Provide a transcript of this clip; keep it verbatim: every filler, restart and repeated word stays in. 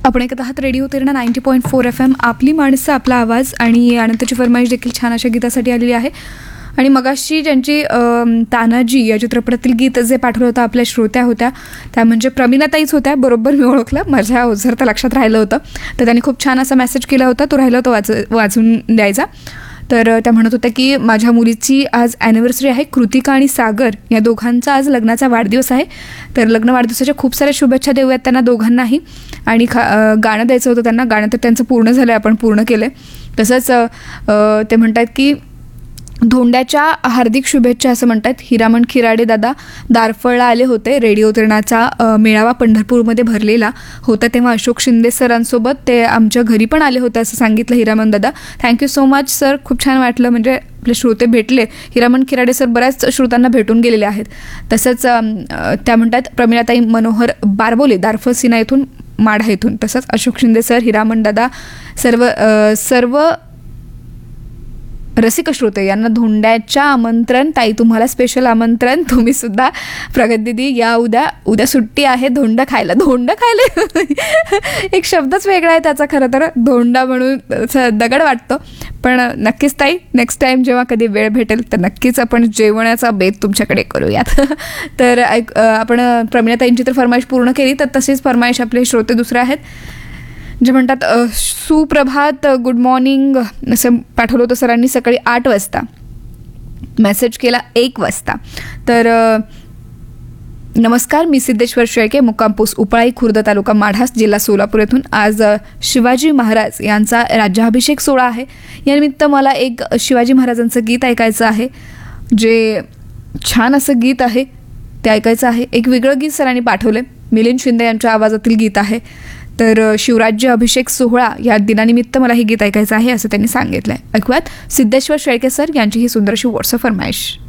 आपण ऐकत आहात radio तिरणा ninety point four F M, आपली माणसं आपला आवाज. आणि अनंतची फरमाईश देखील छान अशा गीतासाठी आलेली आहे. आणि मगाशी ज्यांची तानाजी या चित्रपटातील गीत जे पाठवलं होतं आपल्या श्रोत्या होत्या, त्या म्हणजे प्रमिलाताईच होत्या. बरोबर मी ओळखलं, माझ्या ओझरता लक्षात राहिलं होतं. तर त्यांनी खूप छान असा मेसेज केला होता, तो राहिला तो वाच वाचून द्यायचा. तर त्या म्हणत होत्या की माझ्या मुलीची आज ॲनिव्हर्सरी आहे. कृतिका आणि सागर या दोघांचा आज लग्नाचा वाढदिवस आहे. तर लग्न वाढदिवसाच्या खूप साऱ्या शुभेच्छा देऊयात त्यांना दोघांनाही. आणि खा गाणं द्यायचं होतं त्यांना, गाणं तर त्यांचं पूर्ण झालं आहे, आपण पूर्ण केलं आहे. तसंच ते म्हणतात की धोंड्याच्या हार्दिक शुभेच्छा असं म्हणतात. हिरामण खिराडे दादा दारफळला आले होते. रेडिओ तिरणाचा मेळावा पंढरपूरमध्ये भरलेला होता, तेव्हा अशोक शिंदे सरांसोबत ते आमच्या घरी पण आले होते असं सांगितलं हिरामण दादा. थँक्यू सो मच सर, खूप छान वाटलं. म्हणजे आपले श्रोते भेटले. हिरामण खिराडे सर बऱ्याच श्रोतांना भेटून गेलेले आहेत. तसंच त्या म्हणतात प्रमिलाताई मनोहर बारबोले दारफळ सिना येथून, माढा येथून. तसंच अशोक शिंदे सर, हिरामण दादा, सर्व सर्व रसिक श्रोते यांना धोंड्याच्या आमंत्रण. ताई तुम्हाला स्पेशल आमंत्रण, तुम्ही सुद्धा. प्रगत दिदी या, उद्या उद्या सुट्टी आहे धोंड खायला. धोंड खायला एक शब्दच वेगळा आहे त्याचा खरं तर, धोंडा म्हणून दगड वाटतो. पण नक्कीच ताई, नेक्स्ट टाईम जेव्हा कधी वेळ भेटेल तर नक्कीच आपण जेवणाचा बेत तुमच्याकडे करूयात. तर ऐक, आपण प्रमिलाताईंची तर फरमाईश पूर्ण केली, तर तशीच फरमाईश आपले श्रोते दुसरे आहेत जे म्हणतात सुप्रभात, गुड मॉर्निंग असं पाठवलं होतं सरांनी सकाळी आठ वाजता. मेसेज केला एक वाजता. तर नमस्कार, मी सिद्धेश्वर शेळके, मुक्काम पोस्ट उपळाई, खुर्द तालुका माढा, जिल्हा सोलापूर येथून. आज शिवाजी महाराज यांचा राज्याभिषेक सोहळा आहे. यानिमित्त मला एक शिवाजी महाराजांचं गीत ऐकायचं आहे, जे छान असं गीत आहे, ते ऐकायचं आहे. एक वेगळं गीत सरांनी पाठवलं, मिलिंद शिंदे यांच्या आवाजातील गीत आहे. तर शिवराज्य अभिषेक सोहळा या दिनानिमित्त मला हे गीत ऐकायचं आहे असं त्यांनी सांगितलं आहे. ऐकूयात सिद्धेश्वर शेळके सर यांची ही सुंदरशी व्हॉट्सअप फरमाईश.